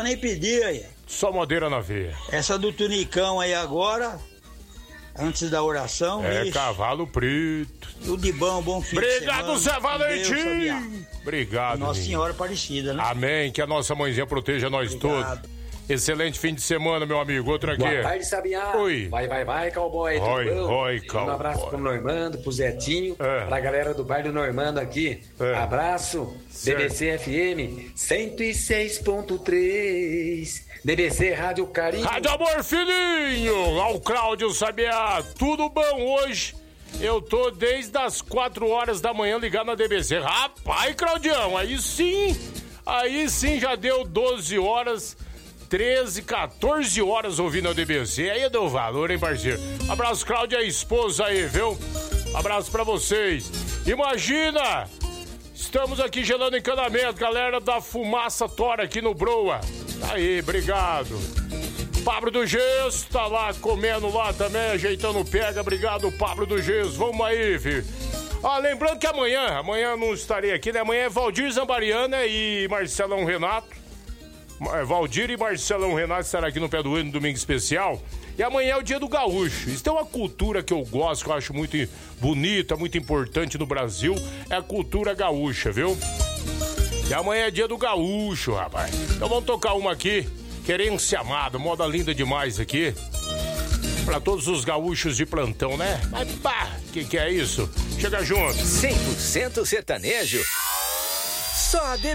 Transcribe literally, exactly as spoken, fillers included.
pra nem pedir aí. Só madeira na veia. Essa do tunicão aí agora, antes da oração. É, isso. Cavalo preto. Tudo de bom, bom fim Obrigado, de semana. Zé Valentim. Obrigado. Nossa menino. Senhora Aparecida, né? Amém, que a nossa mãezinha proteja nós Obrigado. todos. Excelente fim de semana, meu amigo. Outro aqui. Boa tarde, Sabiá. Oi. Vai, vai, vai, cowboy. Oi, tudo bom? oi, Um cowboy. abraço pro Normando, pro Zetinho, É. pra galera do bairro Normando aqui. É. Abraço, Certo. D B C F M cento e seis ponto três. D B C Rádio Carinho. Rádio Amor Filhinho. Ao Cláudio Sabiá. Tudo bom hoje? Eu tô desde as quatro horas da manhã ligado na D B C. Rapaz, Claudião, aí sim, aí sim já deu doze horas, treze, quatorze horas ouvindo a D B C. Aí deu valor, hein, parceiro? Abraço, Cláudia, a esposa aí, viu? Abraço pra vocês. Imagina, estamos aqui gelando encanamento, galera da Fumaça Tora aqui no Broa. Tá aí, obrigado. Pablo do Gesso tá lá comendo lá também, ajeitando o pega. Obrigado, Pablo do Gesso. Vamos aí, filho. Ah, lembrando que amanhã, amanhã eu não estarei aqui, né? Amanhã é Valdir Zambariana e Marcelão Renato. Valdir e Marcelão Renato estarão aqui no Pé do Olho no Domingo Especial. E amanhã é o dia do gaúcho. Isso é uma cultura que eu gosto, que eu acho muito bonita, muito importante no Brasil. É a cultura gaúcha, viu? E amanhã é dia do gaúcho, rapaz. Então vamos tocar uma aqui. Querência Amada, moda linda demais aqui. Pra todos os gaúchos de plantão, né? Mas pá, que que é isso? Chega junto. cem por cento sertanejo. Só a